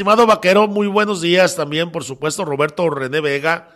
estimado vaquero, muy buenos días también, por supuesto, Roberto René Vega,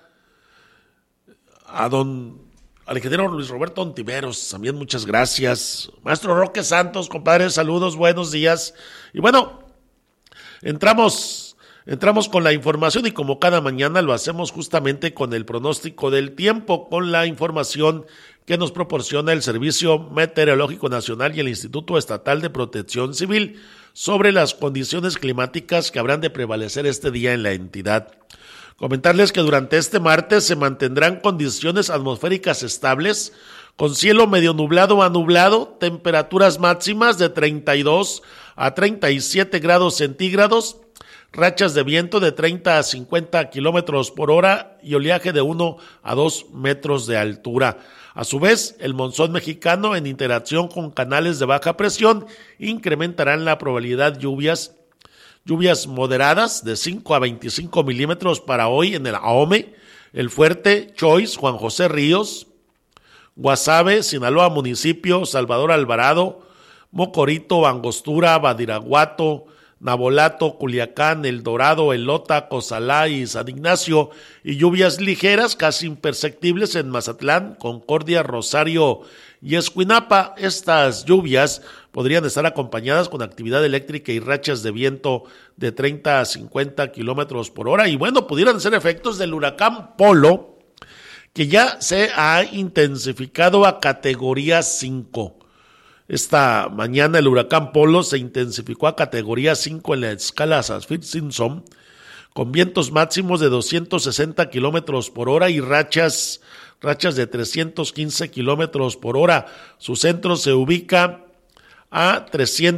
al ingeniero Luis Roberto Ontiveros, también muchas gracias. Maestro Roque Santos, compadre, saludos, buenos días. Y bueno, entramos con la información y como cada mañana lo hacemos justamente con el pronóstico del tiempo, con la información que nos proporciona el Servicio Meteorológico Nacional y el Instituto Estatal de Protección Civil sobre las condiciones climáticas que habrán de prevalecer este día en la entidad. Comentarles que durante este martes se mantendrán condiciones atmosféricas estables, con cielo medio nublado a nublado, temperaturas máximas de 32 a 37 grados centígrados, rachas de viento de 30 a 50 kilómetros por hora y oleaje de 1 a 2 metros de altura. A su vez, el monzón mexicano, en interacción con canales de baja presión, incrementarán la probabilidad de lluvias moderadas de 5 a 25 milímetros para hoy en el Ahome, El Fuerte, Choix, Juan José Ríos, Guasave, Sinaloa Municipio, Salvador Alvarado, Mocorito, Angostura, Badiraguato, Nabolato, Culiacán, El Dorado, Elota, Cozalá y San Ignacio, y lluvias ligeras casi imperceptibles en Mazatlán, Concordia, Rosario y Escuinapa. Estas lluvias podrían estar acompañadas con actividad eléctrica y rachas de viento de 30 a 50 kilómetros por hora. Y bueno, pudieran ser efectos del huracán Polo, que ya se ha intensificado a categoría 5. Esta mañana el huracán Polo se intensificó a categoría 5 en la escala Saffir-Simpson, con vientos máximos de 260 kilómetros por hora y rachas de 315 kilómetros por hora. Su centro se ubica a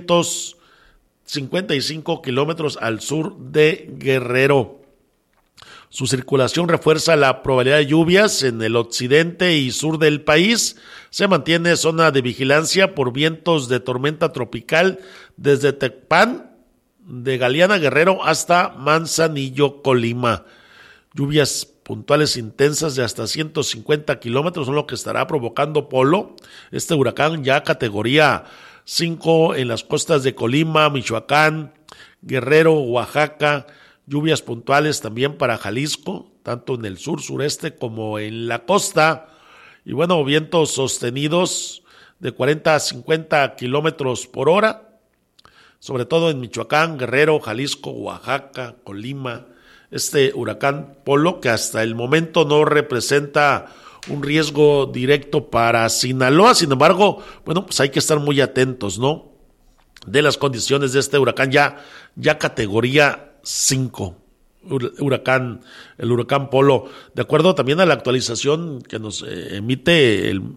355 kilómetros al sur de Guerrero. Su circulación refuerza la probabilidad de lluvias en el occidente y sur del país. Se mantiene zona de vigilancia por vientos de tormenta tropical desde Tecpan, de Galeana, Guerrero, hasta Manzanillo, Colima. Lluvias puntuales intensas de hasta 150 kilómetros son lo que estará provocando Polo, este huracán ya categoría 5 en las costas de Colima, Michoacán, Guerrero, Oaxaca. Lluvias puntuales también para Jalisco, tanto en el sur, sureste como en la costa. Y bueno, vientos sostenidos de 40 a 50 kilómetros por hora, sobre todo en Michoacán, Guerrero, Jalisco, Oaxaca, Colima. Este huracán Polo, que hasta el momento no representa un riesgo directo para Sinaloa. Sin embargo, bueno, pues hay que estar muy atentos, ¿no?, de las condiciones de este huracán ya categoría 5, el huracán Polo. De acuerdo también a la actualización que nos emite el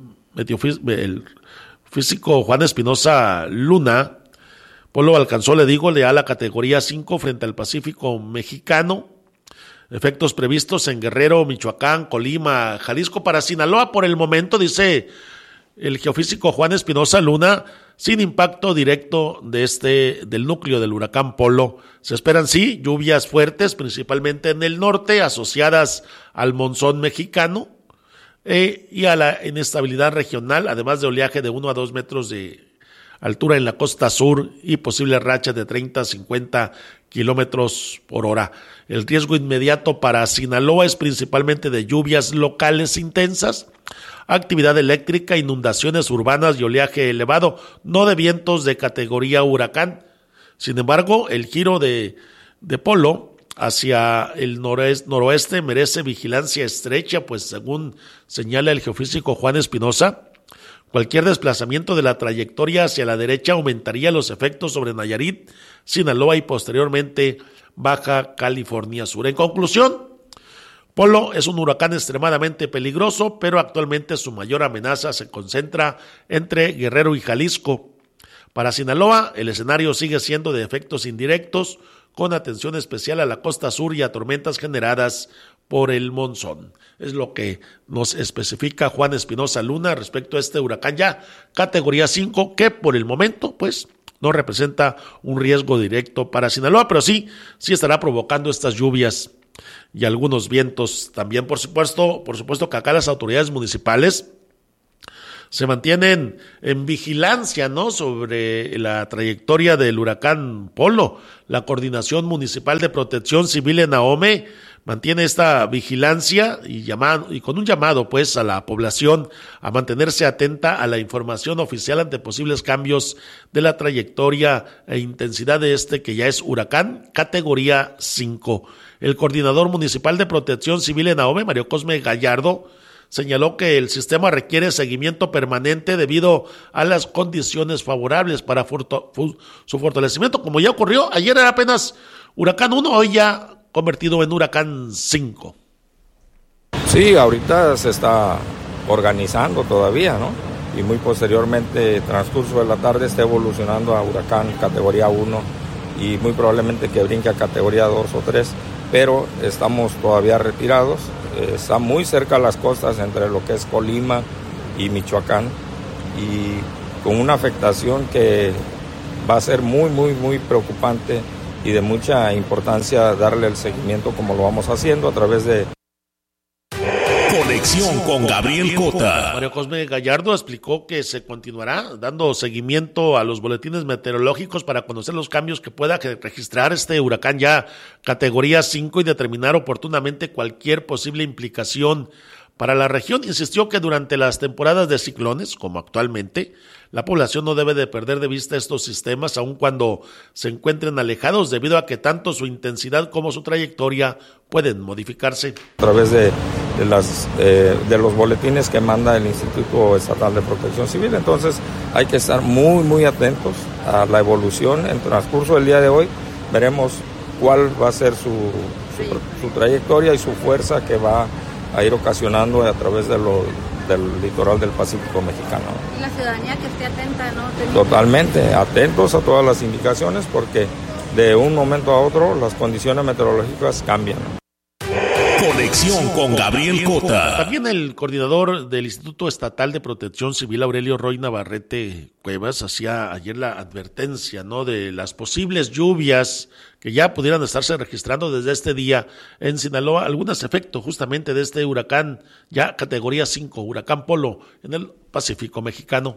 físico Juan Espinosa Luna, Polo alcanzó, a la categoría 5 frente al Pacífico mexicano. Efectos previstos en Guerrero, Michoacán, Colima, Jalisco. Para Sinaloa, por el momento, dice el geofísico Juan Espinosa Luna, sin impacto directo del núcleo del huracán Polo. Se esperan, sí, lluvias fuertes, principalmente en el norte, asociadas al monzón mexicano y a la inestabilidad regional, además de oleaje de 1 a 2 metros de altura en la costa sur y posibles rachas de 30 a 50 kilómetros por hora. El riesgo inmediato para Sinaloa es principalmente de lluvias locales intensas, actividad eléctrica, inundaciones urbanas y oleaje elevado, no de vientos de categoría huracán. Sin embargo, el giro de Polo hacia el noroeste merece vigilancia estrecha, pues según señala el geofísico Juan Espinosa, cualquier desplazamiento de la trayectoria hacia la derecha aumentaría los efectos sobre Nayarit, Sinaloa y posteriormente Baja California Sur. En conclusión, Polo es un huracán extremadamente peligroso, pero actualmente su mayor amenaza se concentra entre Guerrero y Jalisco. Para Sinaloa, el escenario sigue siendo de efectos indirectos, con atención especial a la costa sur y a tormentas generadas por el monzón. Es lo que nos especifica Juan Espinosa Luna respecto a este huracán ya categoría 5, que por el momento, pues, no representa un riesgo directo para Sinaloa, pero sí estará provocando estas lluvias y algunos vientos también. Por supuesto que acá las autoridades municipales se mantienen en vigilancia, ¿no?, sobre la trayectoria del huracán Polo. La Coordinación Municipal de Protección Civil en Ahome mantiene esta vigilancia y con un llamado, pues, a la población a mantenerse atenta a la información oficial ante posibles cambios de la trayectoria e intensidad de que ya es huracán categoría 5. El coordinador municipal de Protección Civil en Ahome, Mario Cosme Gallardo, señaló que el sistema requiere seguimiento permanente debido a las condiciones favorables para su fortalecimiento, como ya ocurrió. Ayer era apenas huracán 1, hoy ya convertido en huracán 5. Sí, ahorita se está organizando todavía, ¿no? Y muy posteriormente, transcurso de la tarde, está evolucionando a huracán categoría 1 y muy probablemente que brinque a categoría 2 o 3, pero estamos todavía retirados. Está muy cerca las costas entre lo que es Colima y Michoacán y con una afectación que va a ser muy, muy, muy preocupante y de mucha importancia darle el seguimiento como lo vamos haciendo a través de Conexión con Gabriel Cota. Mario Cosme Gallardo explicó que se continuará dando seguimiento a los boletines meteorológicos para conocer los cambios que pueda registrar este huracán ya categoría 5 y determinar oportunamente cualquier posible implicación para la región. Insistió que durante las temporadas de ciclones, como actualmente, la población no debe de perder de vista estos sistemas, aun cuando se encuentren alejados, debido a que tanto su intensidad como su trayectoria pueden modificarse. A través de los boletines que manda el Instituto Estatal de Protección Civil, entonces hay que estar muy, muy atentos a la evolución. En el transcurso del día de hoy veremos cuál va a ser su trayectoria y su fuerza que va a ir ocasionando a través del litoral del Pacífico mexicano. Y la ciudadanía que esté atenta, ¿no? Totalmente, atentos a todas las indicaciones porque de un momento a otro las condiciones meteorológicas cambian. Conexión con Gabriel Cota. También el coordinador del Instituto Estatal de Protección Civil, Aurelio Roy Navarrete Cuevas, hacía ayer la advertencia, ¿no?, de las posibles lluvias que ya pudieran estarse registrando desde este día en Sinaloa, algunos efectos justamente de este huracán ya categoría 5, huracán Polo, en el Pacífico mexicano.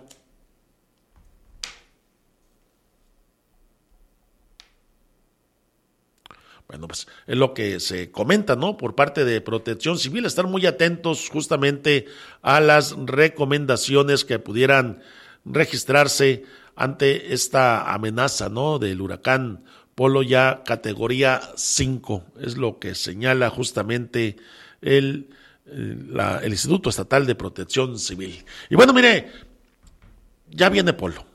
Bueno, pues es lo que se comenta, ¿no?, por parte de Protección Civil, estar muy atentos justamente a las recomendaciones que pudieran registrarse ante esta amenaza, ¿no?, del huracán Polo ya categoría 5, es lo que señala justamente el Instituto Estatal de Protección Civil. Y bueno, mire, ya viene Polo.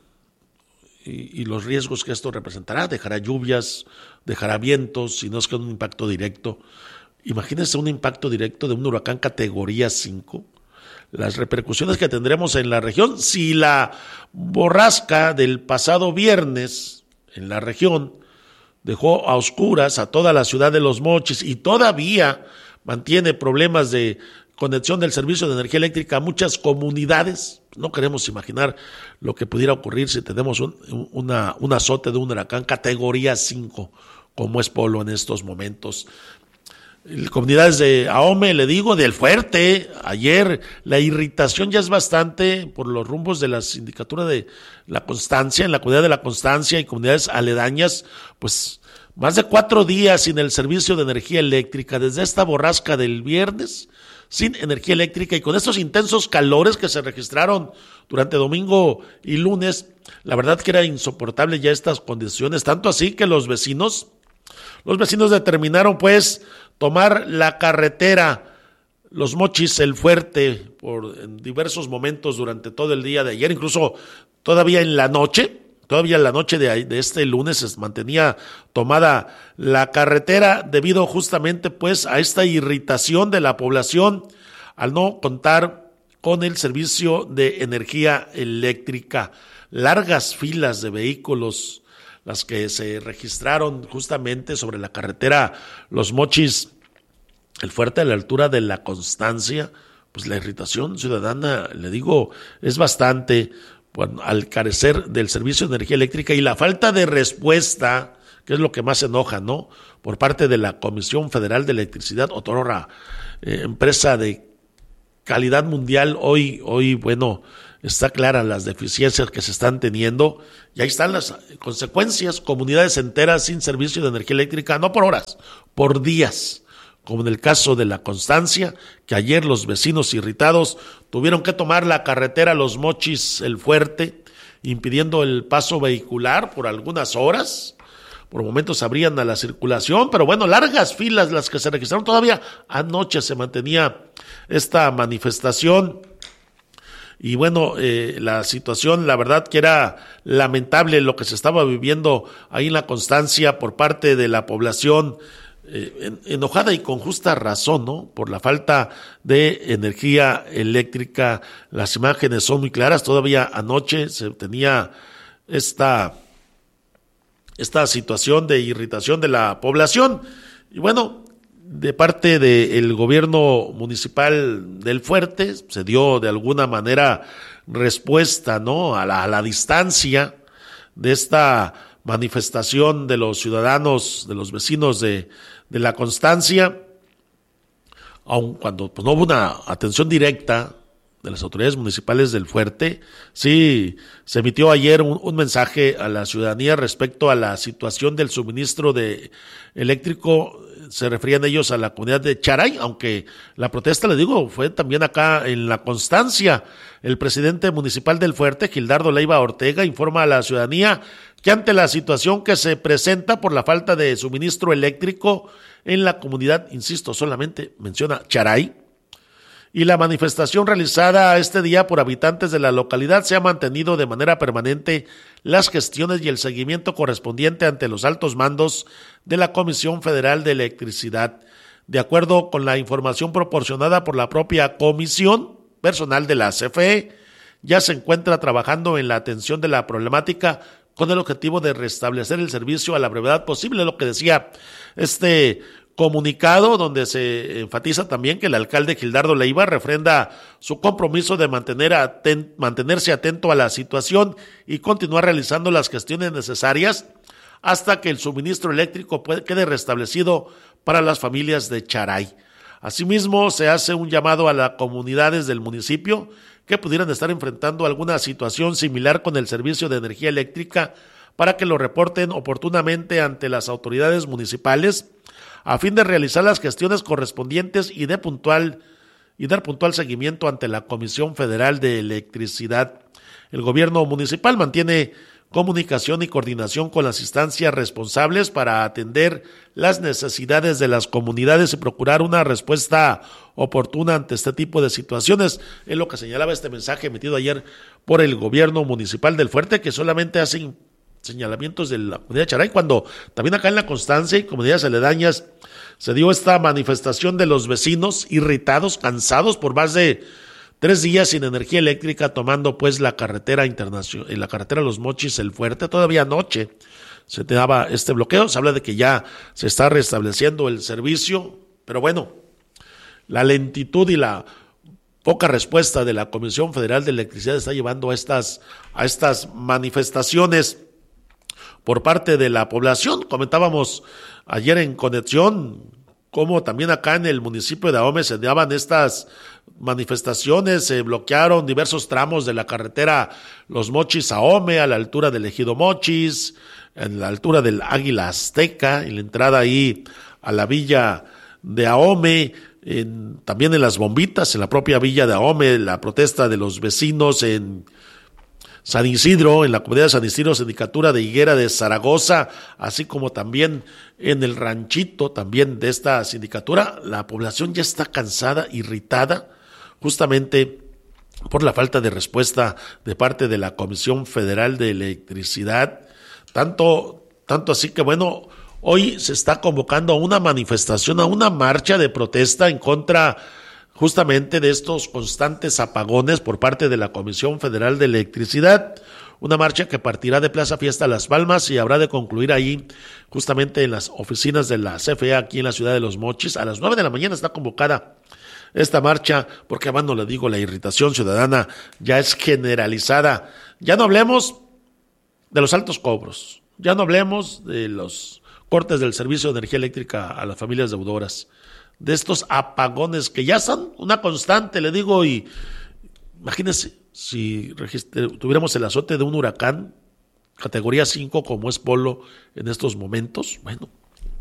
Y los riesgos que esto representará, dejará lluvias, dejará vientos, si no es que un impacto directo. Imagínense un impacto directo de un huracán categoría 5, las repercusiones que tendremos en la región. Si la borrasca del pasado viernes en la región dejó a oscuras a toda la ciudad de Los Mochis y todavía mantiene problemas de conexión del servicio de energía eléctrica a muchas comunidades, no queremos imaginar lo que pudiera ocurrir si tenemos un azote de un huracán categoría 5, como es Polo en estos momentos. Comunidades de Ahome, le digo, del Fuerte, ayer la irritación ya es bastante por los rumbos de la sindicatura de La Constancia, en la comunidad de La Constancia y comunidades aledañas, pues más de 4 días sin el servicio de energía eléctrica, desde esta borrasca del viernes, sin energía eléctrica y con estos intensos calores que se registraron durante domingo y lunes, la verdad que era insoportable ya estas condiciones, tanto así que los vecinos determinaron pues tomar la carretera Los Mochis, El Fuerte, en diversos momentos durante todo el día de ayer, incluso todavía en la noche de este lunes se mantenía tomada la carretera debido justamente pues a esta irritación de la población al no contar con el servicio de energía eléctrica. Largas filas de vehículos las que se registraron justamente sobre la carretera Los Mochis, El Fuerte, a la altura de La Constancia. Pues la irritación ciudadana, le digo, es bastante. Bueno, al carecer del servicio de energía eléctrica y la falta de respuesta, que es lo que más enoja, ¿no?, por parte de la Comisión Federal de Electricidad, otorga, empresa de calidad mundial, hoy, bueno, está clara las deficiencias que se están teniendo y ahí están las consecuencias, comunidades enteras sin servicio de energía eléctrica, no por horas, por días, como en el caso de La Constancia, que ayer los vecinos irritados tuvieron que tomar la carretera Los Mochis, El Fuerte, impidiendo el paso vehicular por algunas horas. Por momentos abrían a la circulación, pero bueno, largas filas las que se registraron. Todavía anoche se mantenía esta manifestación y bueno, la situación, la verdad que era lamentable lo que se estaba viviendo ahí en La Constancia por parte de la población, enojada y con justa razón, ¿no? Por la falta de energía eléctrica. Las imágenes son muy claras. Todavía anoche se tenía esta situación de irritación de la población. Y bueno, de parte del gobierno municipal del Fuerte se dio de alguna manera respuesta, ¿no? a la distancia de esta manifestación de los ciudadanos, de los vecinos de La Constancia, aun cuando pues, no hubo una atención directa de las autoridades municipales del Fuerte. Sí, se emitió ayer un mensaje a la ciudadanía respecto a la situación del suministro de eléctrico. Se referían ellos a la comunidad de Charay, aunque la protesta, les digo, fue también acá en La Constancia. El presidente municipal del Fuerte, Gildardo Leiva Ortega, informa a la ciudadanía que ante la situación que se presenta por la falta de suministro eléctrico en la comunidad, insisto, solamente menciona Charay, y la manifestación realizada este día por habitantes de la localidad, se ha mantenido de manera permanente las gestiones y el seguimiento correspondiente ante los altos mandos de la Comisión Federal de Electricidad. De acuerdo con la información proporcionada por la propia comisión, personal de la CFE ya se encuentra trabajando en la atención de la problemática con el objetivo de restablecer el servicio a la brevedad posible, lo que decía este comunicado, donde se enfatiza también que el alcalde Gildardo Leiva refrenda su compromiso de mantenerse atento a la situación y continuar realizando las gestiones necesarias hasta que el suministro eléctrico quede restablecido para las familias de Charay. Asimismo, se hace un llamado a las comunidades del municipio que pudieran estar enfrentando alguna situación similar con el servicio de energía eléctrica para que lo reporten oportunamente ante las autoridades municipales a fin de realizar las gestiones correspondientes y dar puntual seguimiento ante la Comisión Federal de Electricidad. El gobierno municipal mantiene comunicación y coordinación con las instancias responsables para atender las necesidades de las comunidades y procurar una respuesta oportuna ante este tipo de situaciones. Es lo que señalaba este mensaje emitido ayer por el gobierno municipal del Fuerte, que solamente hacen señalamientos de la comunidad de Charay, cuando también acá en La Constancia y comunidades aledañas se dio esta manifestación de los vecinos irritados, cansados por más de 3 días sin energía eléctrica, tomando pues la carretera internacional, la carretera Los Mochis, El Fuerte. Todavía anoche se daba este bloqueo, se habla de que ya se está restableciendo el servicio, pero bueno, la lentitud y la poca respuesta de la Comisión Federal de Electricidad está llevando a estas manifestaciones por parte de la población. Comentábamos ayer en Conexión cómo también acá en el municipio de Ahome se daban estas manifestaciones, se bloquearon diversos tramos de la carretera Los Mochis Ahome, a la altura del Ejido Mochis, en la altura del Águila Azteca, en la entrada ahí a la villa de Ahome, también en Las Bombitas, en la propia villa de Ahome, la protesta de los vecinos en San Isidro, en la comunidad de San Isidro, sindicatura de Higuera de Zaragoza, así como también en el ranchito también de esta sindicatura. La población ya está cansada, irritada, justamente por la falta de respuesta de parte de la Comisión Federal de Electricidad. Tanto así que bueno, hoy se está convocando a una manifestación, a una marcha de protesta en contra justamente de estos constantes apagones por parte de la Comisión Federal de Electricidad. Una marcha que partirá de Plaza Fiesta Las Palmas y habrá de concluir ahí justamente en las oficinas de la CFE aquí en la ciudad de Los Mochis. A las 9 de la mañana está convocada esta marcha, porque además, no le digo, la irritación ciudadana ya es generalizada. Ya no hablemos de los altos cobros, ya no hablemos de los cortes del servicio de energía eléctrica a las familias deudoras, de estos apagones que ya son una constante, le digo, y imagínense, si tuviéramos el azote de un huracán categoría 5 como es Polo en estos momentos, bueno,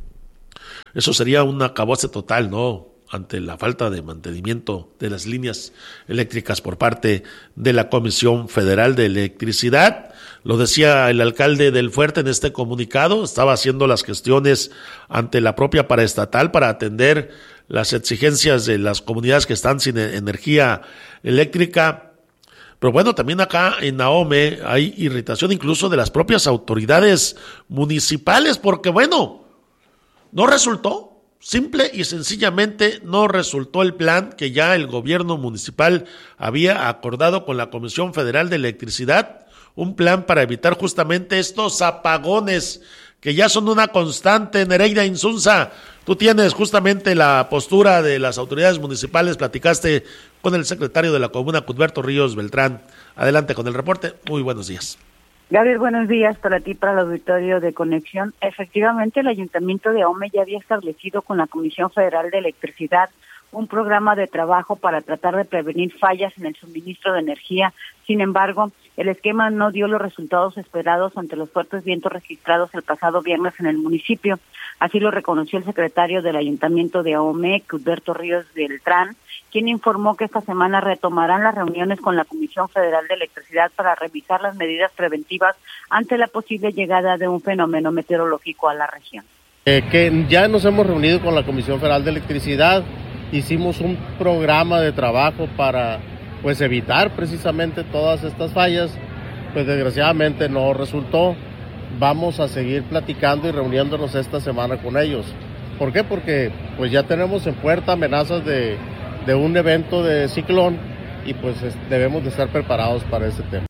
eso sería un acabose total, ¿no? Ante la falta de mantenimiento de las líneas eléctricas por parte de la Comisión Federal de Electricidad. Lo decía el alcalde del Fuerte en este comunicado, estaba haciendo las gestiones ante la propia paraestatal para atender las exigencias de las comunidades que están sin energía eléctrica. Pero bueno, también acá en Ahome hay irritación incluso de las propias autoridades municipales, porque bueno, no resultó. Simple y sencillamente no resultó el plan que ya el gobierno municipal había acordado con la Comisión Federal de Electricidad, un plan para evitar justamente estos apagones que ya son una constante. Nereida Insunza, tú tienes justamente la postura de las autoridades municipales, platicaste con el secretario de la comuna, Cuthberto Ríos Beltrán. Adelante con el reporte, muy buenos días. Gabriel, buenos días para ti, para el auditorio de Conexión. Efectivamente, el Ayuntamiento de Ahome ya había establecido con la Comisión Federal de Electricidad un programa de trabajo para tratar de prevenir fallas en el suministro de energía. Sin embargo, el esquema no dio los resultados esperados ante los fuertes vientos registrados el pasado viernes en el municipio. Así lo reconoció el secretario del Ayuntamiento de Ahome, Cuthberto Ríos Beltrán, quien informó que esta semana retomarán las reuniones con la Comisión Federal de Electricidad para revisar las medidas preventivas ante la posible llegada de un fenómeno meteorológico a la región. Que ya nos hemos reunido con la Comisión Federal de Electricidad, hicimos un programa de trabajo para evitar precisamente todas estas fallas, pues desgraciadamente no resultó. Vamos a seguir platicando y reuniéndonos esta semana con ellos. ¿Por qué? Porque pues ya tenemos en puerta amenazas de un evento de ciclón y pues debemos de estar preparados para ese tema.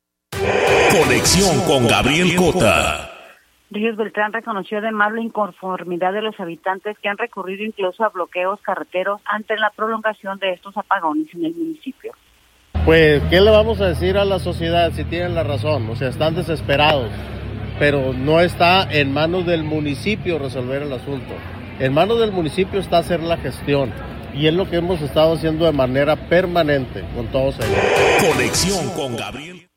Conexión con Gabriel Cota. Ríos Beltrán reconoció además la inconformidad de los habitantes que han recurrido incluso a bloqueos carreteros ante la prolongación de estos apagones en el municipio. Pues, ¿qué le vamos a decir a la sociedad si tienen la razón? O sea, están desesperados, pero no está en manos del municipio resolver el asunto. En manos del municipio está hacer la gestión. Y es lo que hemos estado haciendo de manera permanente con todos ellos. Conexión con Gabriel.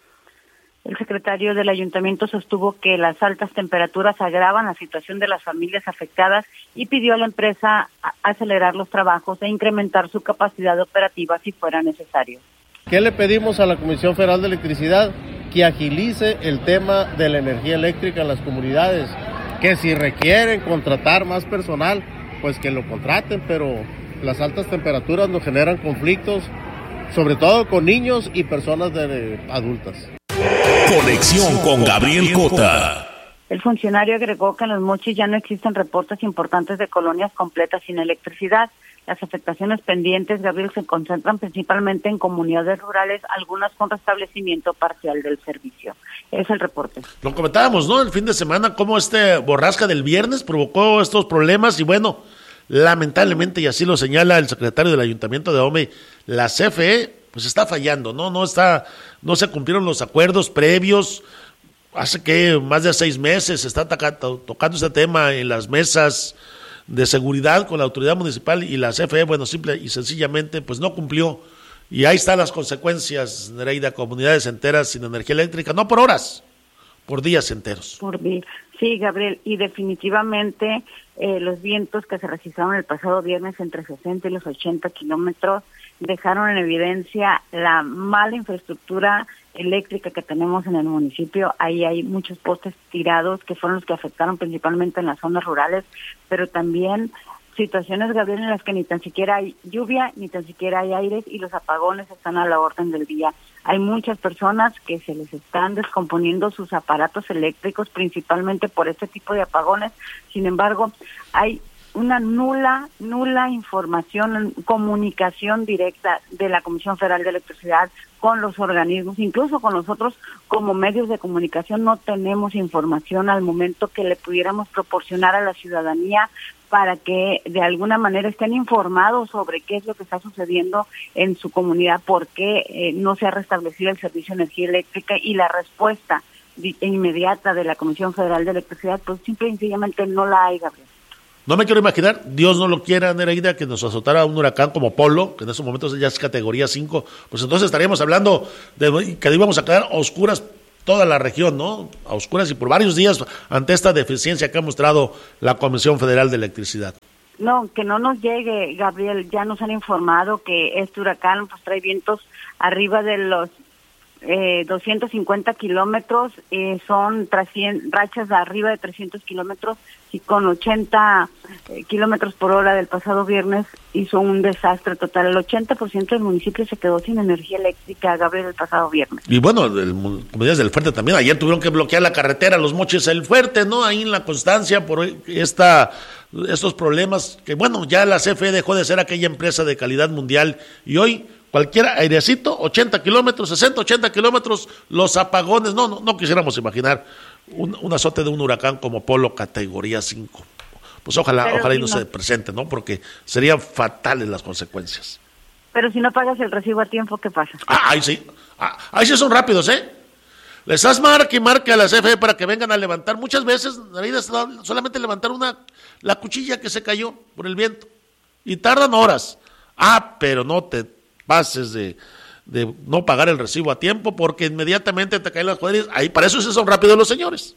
El secretario del ayuntamiento sostuvo que las altas temperaturas agravan la situación de las familias afectadas y pidió a la empresa acelerar los trabajos e incrementar su capacidad operativa si fuera necesario. ¿Qué le pedimos a la Comisión Federal de Electricidad? Que agilice el tema de la energía eléctrica en las comunidades, que si requieren contratar más personal, pues que lo contraten, pero las altas temperaturas nos generan conflictos, sobre todo con niños y personas adultas. Conexión con Gabriel Cota. El funcionario agregó que en Los Mochis ya no existen reportes importantes de colonias completas sin electricidad. Las afectaciones pendientes, Gabriel, se concentran principalmente en comunidades rurales, algunas con restablecimiento parcial del servicio. Es el reporte. Lo comentábamos, ¿no? El fin de semana, cómo borrasca del viernes provocó estos problemas y bueno, lamentablemente, y así lo señala el secretario del Ayuntamiento de Ahome, la CFE pues está fallando, no se cumplieron los acuerdos previos. Hace que más de 6 meses se está tocando este tema en las mesas de seguridad con la autoridad municipal y la CFE, bueno, simple y sencillamente pues no cumplió. Y ahí están las consecuencias, Nereida, comunidades enteras sin energía eléctrica, no por horas, por días enteros. Sí, Gabriel, y definitivamente los vientos que se registraron el pasado viernes entre 60 y los 80 kilómetros dejaron en evidencia la mala infraestructura eléctrica que tenemos en el municipio. Ahí hay muchos postes tirados que fueron los que afectaron principalmente en las zonas rurales, pero también situaciones, Gabriel, en las que ni tan siquiera hay lluvia, ni tan siquiera hay aires y los apagones están a la orden del día. Hay muchas personas que se les están descomponiendo sus aparatos eléctricos, principalmente por este tipo de apagones. Sin embargo, hay una nula información, comunicación directa de la Comisión Federal de Electricidad con los organismos, incluso con nosotros como medios de comunicación no tenemos información al momento que le pudiéramos proporcionar a la ciudadanía para que de alguna manera estén informados sobre qué es lo que está sucediendo en su comunidad, por qué no se ha restablecido el servicio de energía eléctrica y la respuesta inmediata de la Comisión Federal de Electricidad, pues simple y sencillamente no la hay, Gabriel. No me quiero imaginar, Dios no lo quiera, Nereida, que nos azotara un huracán como Polo, que en estos momentos ya es categoría 5, pues entonces estaríamos hablando de que íbamos a quedar a oscuras toda la región, ¿no? A oscuras y por varios días ante esta deficiencia que ha mostrado la Comisión Federal de Electricidad. No, que no nos llegue, Gabriel, ya nos han informado que este huracán pues trae vientos arriba de los 250 kilómetros, son rachas de arriba de 300 kilómetros y con 80 kilómetros por hora del pasado viernes hizo un desastre total. El 80% del municipio se quedó sin energía eléctrica, Gabriel, el pasado viernes. Y bueno, comunidades del Fuerte también, ayer tuvieron que bloquear la carretera Los Mochis El Fuerte, ¿no? Ahí en La Constancia por estos problemas que, bueno, ya la CFE dejó de ser aquella empresa de calidad mundial y hoy cualquier airecito, 80 kilómetros, 60, 80 kilómetros, los apagones, no quisiéramos imaginar un azote de un huracán como Polo categoría 5. Pues ojalá y no se presente, ¿no? Porque serían fatales las consecuencias. Pero si no pagas el recibo a tiempo, ¿qué pasa? Ahí sí son rápidos, ¿eh? Les das marca y marca a la CFE para que vengan a levantar. Muchas veces, solamente levantar la cuchilla que se cayó por el viento. Y tardan horas. Pero no te pases de no pagar el recibo a tiempo, porque inmediatamente te caen las cuadrillas. Ahí, para eso sí son rápidos los señores.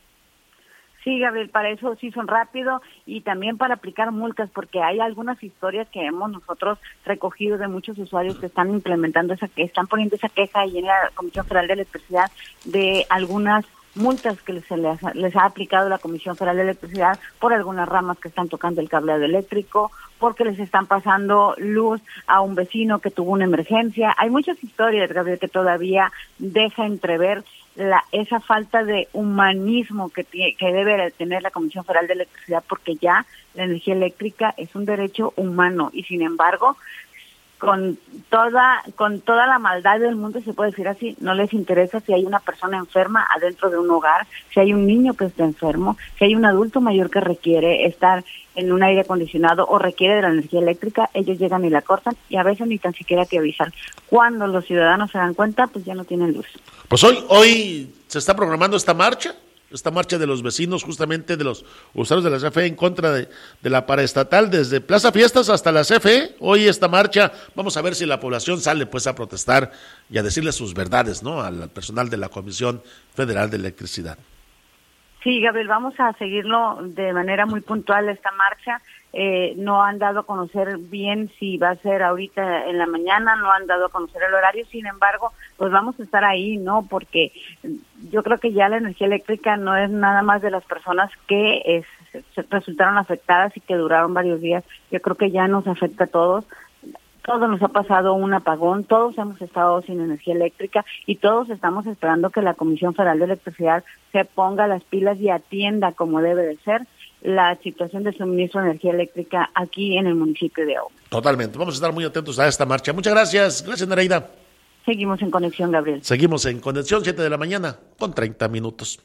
Sí, Gabriel, para eso sí son rápido y también para aplicar multas, porque hay algunas historias que hemos nosotros recogido de muchos usuarios que están implementando están poniendo esa queja ahí en la Comisión Federal de Electricidad de algunas multas que les ha aplicado la Comisión Federal de Electricidad por algunas ramas que están tocando el cableado eléctrico, porque les están pasando luz a un vecino que tuvo una emergencia. Hay muchas historias, Gabriel, que todavía deja entrever esa falta de humanismo que debe tener la Comisión Federal de Electricidad, porque ya la energía eléctrica es un derecho humano y sin embargo con toda la maldad del mundo, se puede decir así, no les interesa si hay una persona enferma adentro de un hogar, si hay un niño que está enfermo, si hay un adulto mayor que requiere estar en un aire acondicionado o requiere de la energía eléctrica, ellos llegan y la cortan y a veces ni tan siquiera te avisan. Cuando los ciudadanos se dan cuenta, pues ya no tienen luz. Pues hoy se está programando esta marcha de los vecinos, justamente de los usuarios de la CFE en contra de la paraestatal, desde Plaza Fiestas hasta la CFE. Hoy esta marcha, vamos a ver si la población sale pues a protestar y a decirle sus verdades, ¿no? Al personal de la Comisión Federal de Electricidad. Sí, Gabriel, vamos a seguirlo de manera muy puntual esta marcha. No han dado a conocer bien si va a ser ahorita en la mañana, no han dado a conocer el horario, sin embargo, pues vamos a estar ahí, ¿no? Porque yo creo que ya la energía eléctrica no es nada más de las personas que se resultaron afectadas y que duraron varios días. Yo creo que ya nos afecta a todos. Todos nos ha pasado un apagón, todos hemos estado sin energía eléctrica y todos estamos esperando que la Comisión Federal de Electricidad se ponga las pilas y atienda como debe de ser la situación de suministro de energía eléctrica aquí en el municipio de Ahome. Totalmente, vamos a estar muy atentos a esta marcha. Muchas gracias, Nereida. Seguimos en conexión, Gabriel. Seguimos en conexión, 7 de la mañana con 30 minutos.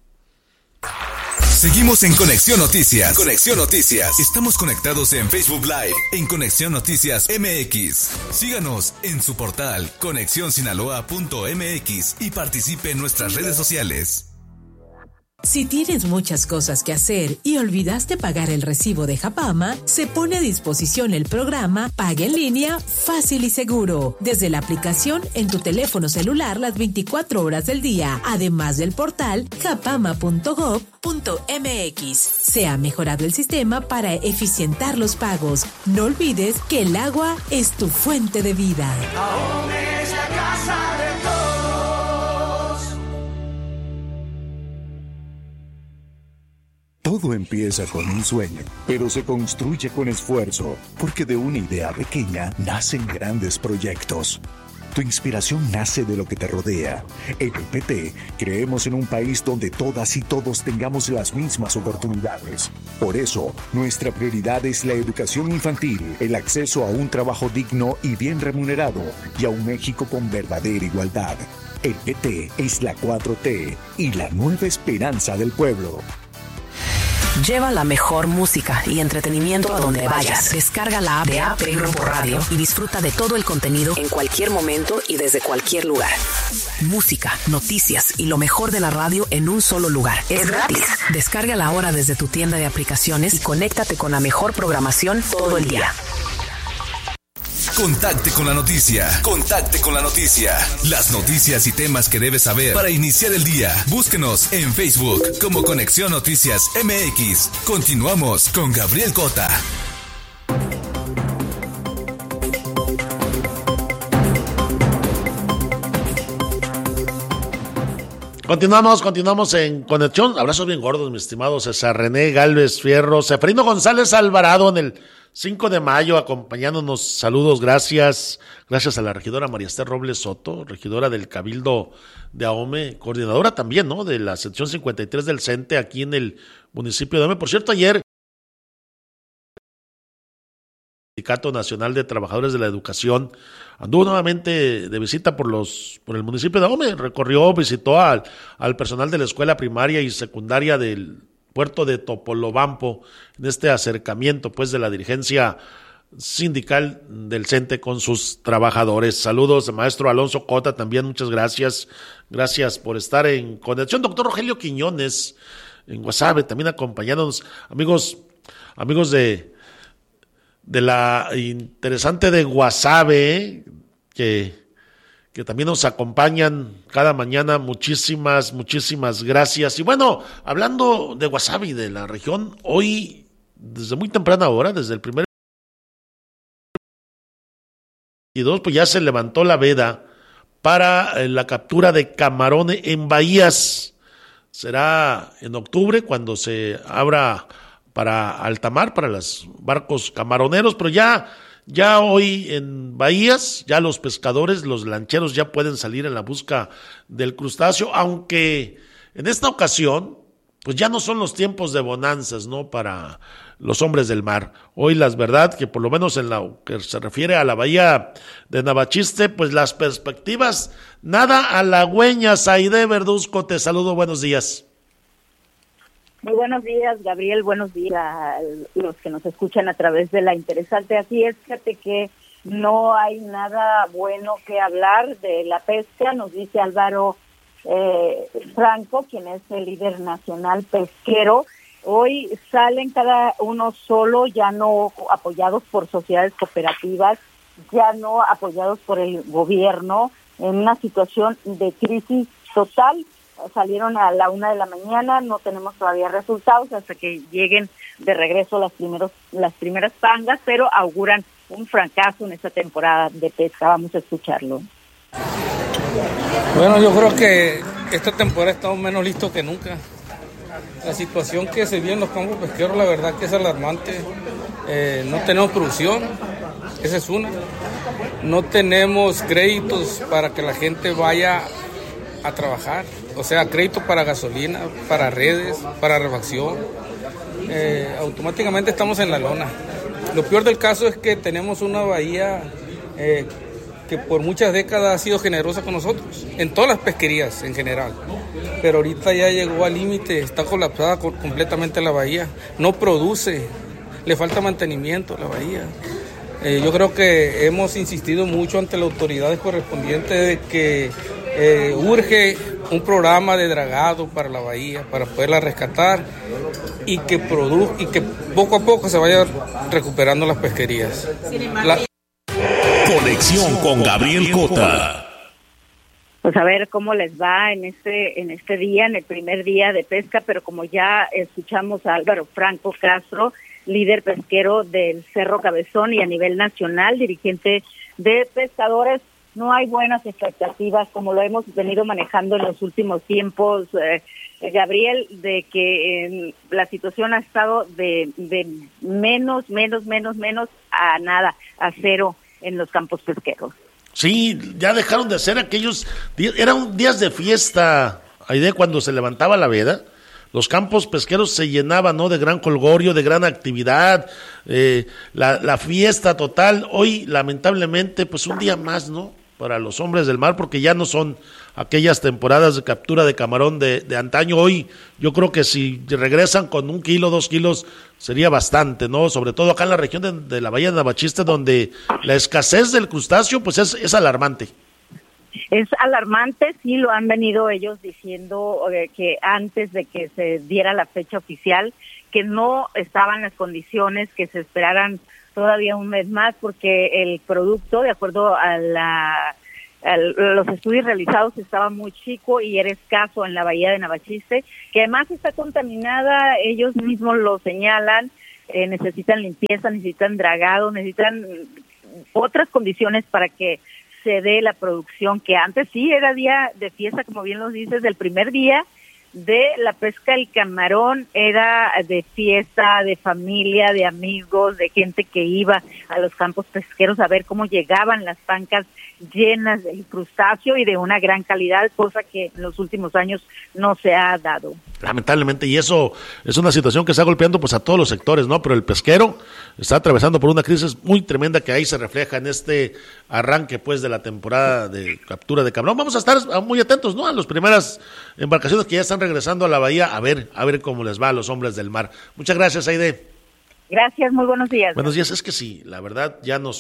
Seguimos en Conexión Noticias. Conexión Noticias. Estamos conectados en Facebook Live en Conexión Noticias MX. Síganos en su portal conexionsinaloa.mx y participe en nuestras redes sociales. Si tienes muchas cosas que hacer y olvidaste pagar el recibo de Japama, se pone a disposición el programa Paga en Línea Fácil y Seguro, desde la aplicación en tu teléfono celular las 24 horas del día, además del portal japama.gov.mx. Se ha mejorado el sistema para eficientar los pagos. No olvides que el agua es tu fuente de vida. Ahome es la casa de todos. Todo empieza con un sueño, pero se construye con esfuerzo, porque de una idea pequeña nacen grandes proyectos. Tu inspiración nace de lo que te rodea. En el PT creemos en un país donde todas y todos tengamos las mismas oportunidades. Por eso, nuestra prioridad es la educación infantil, el acceso a un trabajo digno y bien remunerado, y a un México con verdadera igualdad. El PT es la 4T y la nueva esperanza del pueblo. Lleva la mejor música y entretenimiento a donde vayas. Descarga la app de AP Grupo Radio y disfruta de todo el contenido en cualquier momento y desde cualquier lugar. Música, noticias y lo mejor de la radio en un solo lugar. Es gratis. Descárgala ahora desde tu tienda de aplicaciones y conéctate con la mejor programación todo el día. Contacte con la noticia. Contacte con la noticia. Las noticias y temas que debes saber para iniciar el día. Búsquenos en Facebook como Conexión Noticias MX. Continuamos con Gabriel Cota. Continuamos en Conexión. Abrazos bien gordos, mi estimado César René Galvez Fierro, Seferino González Alvarado en el 5 de mayo, acompañándonos. Saludos, gracias a la regidora María Esther Robles Soto, regidora del Cabildo de Ahome, coordinadora también, ¿no?, de la sección 53 del CENTE aquí en el municipio de Ahome. Por cierto, ayer el Sindicato Nacional de Trabajadores de la Educación anduvo nuevamente de visita por el municipio de Ahome, visitó al personal de la escuela primaria y secundaria del puerto de Topolobampo, en este acercamiento pues de la dirigencia sindical del CENTE con sus trabajadores. Saludos, maestro Alonso Cota, también muchas gracias por estar en conexión. Doctor Rogelio Quiñones en Guasave, también acompañándonos. Amigos de la interesante de Guasave, que también nos acompañan cada mañana. Muchísimas gracias. Y bueno, hablando de Guasave y de la región, hoy, desde muy temprana hora, desde el primer 22, pues ya se levantó la veda para la captura de camarones en bahías. Será en octubre cuando se abra para alta mar, para los barcos camaroneros, pero ya hoy en bahías, ya los pescadores, los lancheros ya pueden salir en la busca del crustáceo, aunque en esta ocasión, pues ya no son los tiempos de bonanzas, ¿no?, para los hombres del mar. Hoy la verdad que por lo menos en lo que se refiere a la bahía de Navachiste, pues las perspectivas nada halagüeñas. Aide Verduzco, te saludo, buenos días. Muy buenos días, Gabriel, buenos días a los que nos escuchan a través de la interesante. Así es, fíjate que no hay nada bueno que hablar de la pesca, nos dice Álvaro Franco, quien es el líder nacional pesquero. Hoy salen cada uno solo, ya no apoyados por sociedades cooperativas, ya no apoyados por el gobierno, en una situación de crisis total. Salieron a la 1 de la mañana, no tenemos todavía resultados hasta que lleguen de regreso las primeras pangas, pero auguran un fracaso en esta temporada de pesca. Vamos a escucharlo. Bueno, yo creo que esta temporada estamos menos listos que nunca. La situación que se vive en los campos pesqueros, la verdad que es alarmante. No tenemos producción, esa es una. No tenemos créditos para que la gente vaya a trabajar, o sea, crédito para gasolina, para redes, para refacción. Automáticamente estamos en la lona. Lo peor del caso es que tenemos una bahía que por muchas décadas ha sido generosa con nosotros, en todas las pesquerías en general, pero ahorita ya llegó al límite, está colapsada completamente la bahía, no produce, le falta mantenimiento a la bahía. Yo creo que hemos insistido mucho ante las autoridades correspondientes de que urge un programa de dragado para la bahía, para poderla rescatar y que poco a poco se vaya recuperando las pesquerías. Conexión con Gabriel Cota. Pues a ver cómo les va en este día, en el primer día de pesca, pero como ya escuchamos a Álvaro Franco Castro, líder pesquero del Cerro Cabezón y a nivel nacional, dirigente de pescadores, no hay buenas expectativas, como lo hemos venido manejando en los últimos tiempos, Gabriel, de que la situación ha estado de menos a nada, a cero en los campos pesqueros. Sí, ya dejaron de hacer aquellos días, eran días de fiesta, Aide, cuando se levantaba la veda. Los campos pesqueros se llenaban, ¿no?, de gran jolgorio, de gran actividad, la fiesta total. Hoy, lamentablemente, pues un día más, ¿no? para los hombres del mar, porque ya no son aquellas temporadas de captura de camarón de antaño. Hoy yo creo que si regresan con 1 kilo, 2 kilos, sería bastante, ¿no? Sobre todo acá en la región de la Bahía de Navachiste, donde la escasez del crustáceo pues es alarmante. Es alarmante, sí, lo han venido ellos diciendo que antes de que se diera la fecha oficial, que no estaban las condiciones, que se esperaran todavía un mes más, porque el producto, de acuerdo a los estudios realizados, estaba muy chico y era escaso en la Bahía de Navachiste, que además está contaminada, ellos mismos lo señalan, necesitan limpieza, necesitan dragado, necesitan otras condiciones para que se dé la producción, que antes sí era día de fiesta, como bien lo dices, del primer día de la pesca del camarón, era de fiesta, de familia, de amigos, de gente que iba a los campos pesqueros a ver cómo llegaban las bancas llenas del crustáceo y de una gran calidad, cosa que en los últimos años no se ha dado. Lamentablemente, y eso es una situación que está golpeando pues a todos los sectores, ¿no? Pero el pesquero está atravesando por una crisis muy tremenda que ahí se refleja en este arranque pues de la temporada de captura de camarón. Vamos a estar muy atentos, ¿no? A las primeras embarcaciones que ya están regresando a la bahía, a ver cómo les va a los hombres del mar. Muchas gracias, Aide. Gracias, muy buenos días. Buenos días, es que sí, la verdad ya no es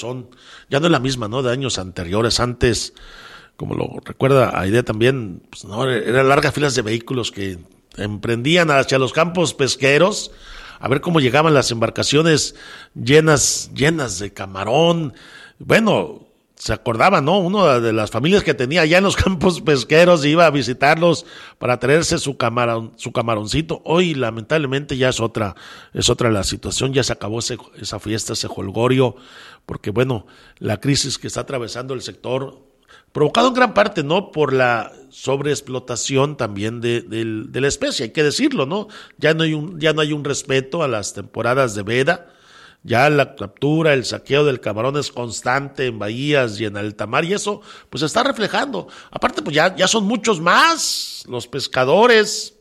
la misma, ¿no? De años anteriores, antes, como lo recuerda Aide también, pues no, eran largas filas de vehículos que emprendían hacia los campos pesqueros, a ver cómo llegaban las embarcaciones llenas de camarón. Bueno, se acordaba, ¿no? Una de las familias que tenía allá en los campos pesqueros iba a visitarlos para traerse su camaroncito. Hoy, lamentablemente, ya es otra la situación, ya se acabó esa fiesta, ese jolgorio, porque, bueno, la crisis que está atravesando el sector, provocado en gran parte, ¿no?, por la sobreexplotación también de la especie, hay que decirlo, ¿no? Ya no hay un respeto a las temporadas de veda. Ya la captura, el saqueo del camarón es constante en bahías y en alta mar, y eso pues se está reflejando. Aparte pues ya son muchos más los pescadores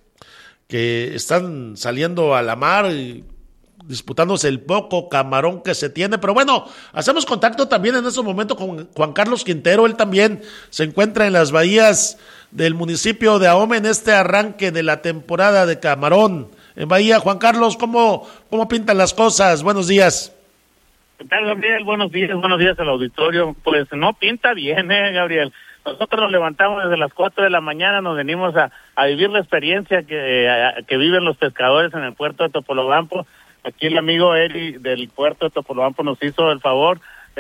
que están saliendo a la mar y disputándose el poco camarón que se tiene. Pero bueno, hacemos contacto también en este momento con Juan Carlos Quintero. Él también se encuentra en las bahías del municipio de Ahome en este arranque de la temporada de camarón en Bahía. Juan Carlos, ¿cómo pintan las cosas? Buenos días. ¿Qué tal, Gabriel? Buenos días al auditorio. Pues no pinta bien, Gabriel. Nosotros nos levantamos desde las 4 de la mañana, nos venimos a vivir la experiencia que viven los pescadores en el puerto de Topolobampo. Aquí el amigo Eri del puerto de Topolobampo nos hizo el favor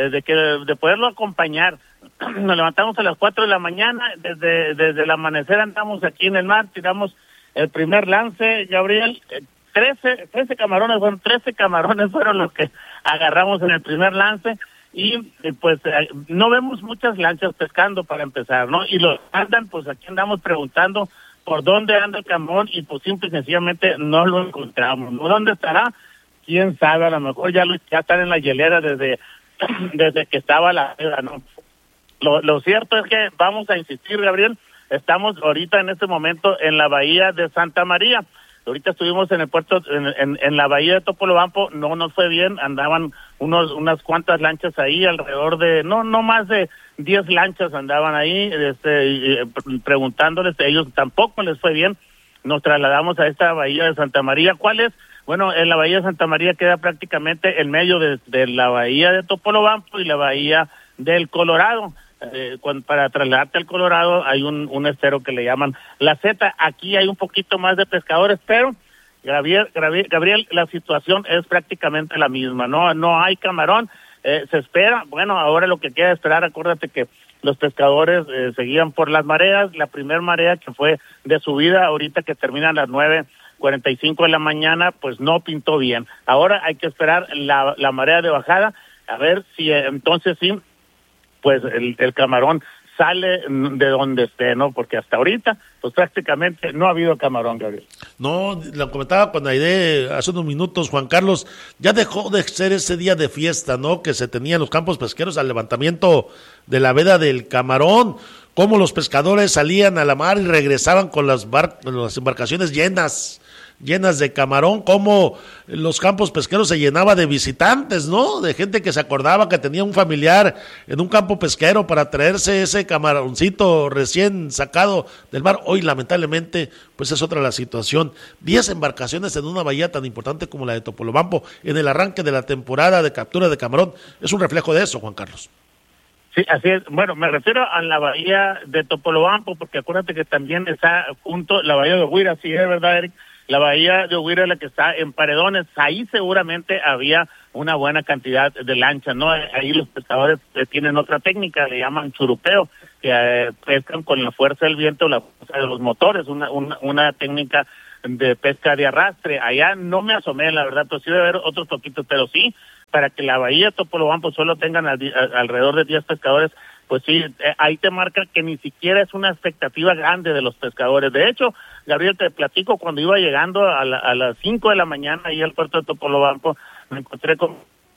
de poderlo acompañar. Nos levantamos a las 4 de la mañana, desde el amanecer andamos aquí en el mar, tiramos el primer lance, Gabriel, 13 camarones fueron los que agarramos en el primer lance, y pues no vemos muchas lanchas pescando para empezar, ¿no? Y los andan, pues aquí andamos preguntando por dónde anda el camarón, y pues simple y sencillamente no lo encontramos, ¿no? ¿Dónde estará? Quién sabe, a lo mejor ya están en la hielera desde que estaba la veda, ¿no? Lo cierto es que vamos a insistir, Gabriel. Estamos ahorita en este momento en la bahía de Santa María. Ahorita estuvimos en el puerto, en la bahía de Topolobampo, no nos fue bien, andaban unas cuantas lanchas ahí, alrededor de, no más de 10 lanchas andaban ahí, preguntándoles, ellos tampoco les fue bien. Nos trasladamos a esta bahía de Santa María. ¿Cuál es? Bueno, en la bahía de Santa María queda prácticamente en medio de la bahía de Topolobampo y la bahía del Colorado. Para trasladarte al Colorado hay un estero que le llaman La Zeta. Aquí hay un poquito más de pescadores, pero Gabriel, la situación es prácticamente la misma, no hay camarón, se espera, bueno, ahora lo que queda esperar, acuérdate que los pescadores seguían por las mareas, la primer marea que fue de subida, ahorita que termina a las 9:45 de la mañana, pues no pintó bien. Ahora hay que esperar la marea de bajada, a ver si entonces sí, pues el camarón sale de donde esté, ¿no? Porque hasta ahorita, pues prácticamente no ha habido camarón, Gabriel. No, lo comentaba con Aide hace unos minutos, Juan Carlos, ya dejó de ser ese día de fiesta, ¿no? Que se tenía en los campos pesqueros al levantamiento de la veda del camarón, cómo los pescadores salían a la mar y regresaban con las embarcaciones llenas llenas de camarón, cómo los campos pesqueros se llenaba de visitantes, ¿no? De gente que se acordaba que tenía un familiar en un campo pesquero para traerse ese camaroncito recién sacado del mar. Hoy, lamentablemente, pues es otra la situación. 10 embarcaciones en una bahía tan importante como la de Topolobampo en el arranque de la temporada de captura de camarón. Es un reflejo de eso, Juan Carlos. Sí, así es. Bueno, me refiero a la bahía de Topolobampo, porque acuérdate que también está junto la bahía de Huira, sí, es verdad, Eric. La bahía de Huira es la que está en Paredones. Ahí seguramente había una buena cantidad de lanchas, ¿no? Ahí los pescadores tienen otra técnica, le llaman churupeo, que pescan con la fuerza del viento, la fuerza de los motores, una técnica de pesca de arrastre. Allá no me asomé, la verdad, pero sí debe haber otros poquitos, pero sí, para que la bahía de Topolobampo solo tengan alrededor de 10 pescadores, pues sí, ahí te marca que ni siquiera es una expectativa grande de los pescadores. De hecho, Gabriel, te platico, cuando iba llegando a las 5 de la mañana ahí al puerto de Topolobampo, me encontré con...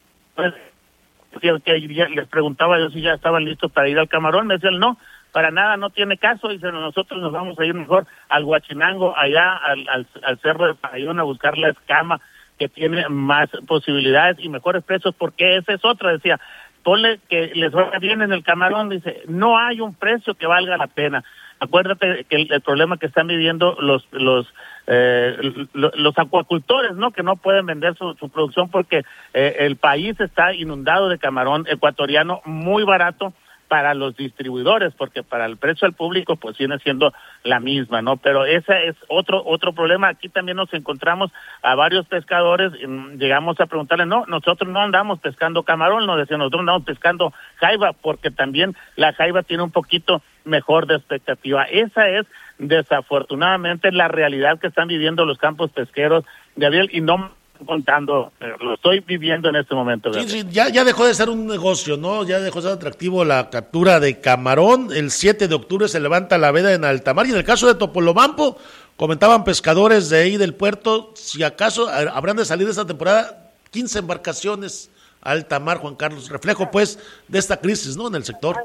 que les preguntaba yo si ya estaban listos para ir al camarón, me decían no, para nada, no tiene caso, dicen nosotros nos vamos a ir mejor al Huachinango, allá al Cerro de Payón a buscar la escama que tiene más posibilidades y mejores precios, porque esa es otra, decía, ponle que les vaya bien en el camarón, dice, no hay un precio que valga la pena. Acuérdate que el problema que están viviendo los acuacultores, ¿no? Que no pueden vender su producción porque el país está inundado de camarón ecuatoriano muy barato para los distribuidores, porque para el precio al público pues viene siendo la misma, ¿no? Pero ese es otro problema. Aquí también nos encontramos a varios pescadores, llegamos a preguntarles, no, nosotros no andamos pescando camarón, nos decían, nosotros andamos pescando jaiba, porque también la jaiba tiene un poquito mejor de expectativa. Esa es desafortunadamente la realidad que están viviendo los campos pesqueros, Gabriel, y no contando, lo estoy viviendo en este momento. Sí, ya dejó de ser un negocio, ¿no? Ya dejó de ser atractivo la captura de camarón. El 7 de octubre se levanta la veda en alta mar, y en el caso de Topolobampo, comentaban pescadores de ahí del puerto, si acaso habrán de salir esta temporada 15 embarcaciones a alta mar, Juan Carlos, reflejo pues de esta crisis, ¿no? En el sector.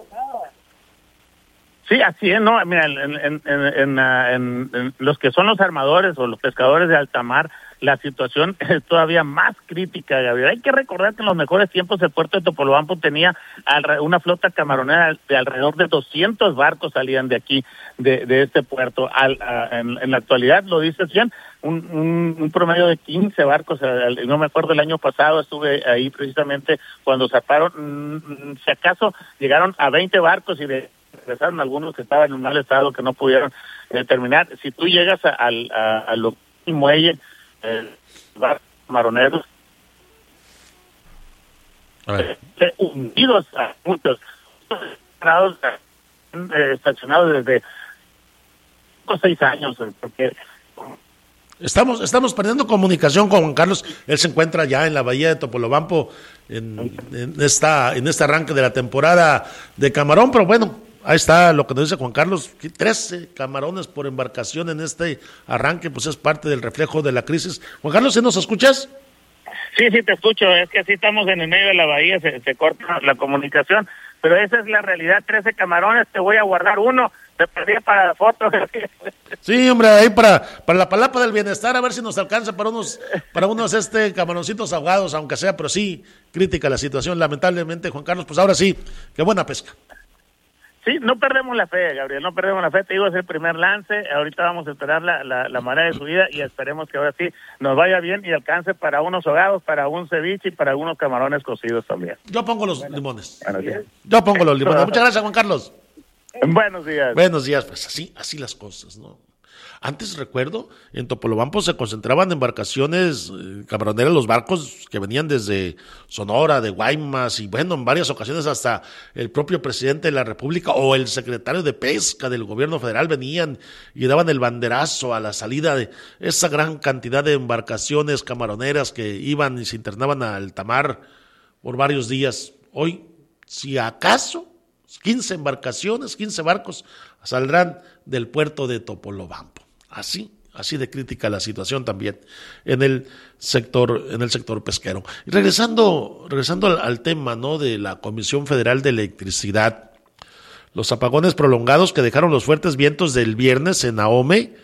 Sí, así es, ¿no? Mira, en los que son los armadores o los pescadores de alta mar, la situación es todavía más crítica, Gabriel. Hay que recordar que en los mejores tiempos el puerto de Topolobampo tenía una flota camaronera de alrededor de 200 barcos salían de aquí, de este puerto. En la actualidad, lo dices bien, un promedio de 15 barcos. No me acuerdo, el año pasado estuve ahí precisamente cuando zarparon, si acaso llegaron a 20 barcos y regresaron algunos que estaban en un mal estado que no pudieron terminar. Si tú llegas a lo muelle, camaroneros hundidos a muchos estacionados desde 6 años, porque Estamos perdiendo comunicación con Juan Carlos. Él se encuentra ya en la bahía de Topolobampo en este arranque de la temporada de camarón, pero bueno, ahí está lo que nos dice Juan Carlos, 13 camarones por embarcación en este arranque, pues es parte del reflejo de la crisis. Juan Carlos, ¿sí nos escuchas? Sí, te escucho, es que así estamos en el medio de la bahía, se corta la comunicación, pero esa es la realidad, 13 camarones, te voy a guardar uno, te perdí para la foto. Sí, hombre, ahí para la palapa del bienestar, a ver si nos alcanza para unos camaroncitos ahogados, aunque sea, pero sí, crítica la situación, lamentablemente, Juan Carlos, pues ahora sí, qué buena pesca. Sí, no perdemos la fe, Gabriel, no perdemos la fe, te digo, es el primer lance, ahorita vamos a esperar la marea de subida y esperemos que ahora sí nos vaya bien y alcance para unos ahogados, para un ceviche y para algunos camarones cocidos también. Yo pongo los limones. Yo pongo los limones. Muchas gracias, Juan Carlos. Buenos días. Buenos días, pues así las cosas, ¿no? Antes, recuerdo, en Topolobampo se concentraban embarcaciones camaroneras, los barcos que venían desde Sonora, de Guaymas, y bueno, en varias ocasiones hasta el propio presidente de la República o el secretario de Pesca del gobierno federal venían y daban el banderazo a la salida de esa gran cantidad de embarcaciones camaroneras que iban y se internaban a alta mar por varios días. Hoy, si acaso, 15 embarcaciones, 15 barcos saldrán del puerto de Topolobampo. Así de crítica la situación también en el sector pesquero. Y regresando al tema, ¿no?, de la Comisión Federal de Electricidad, los apagones prolongados que dejaron los fuertes vientos del viernes en Ahome,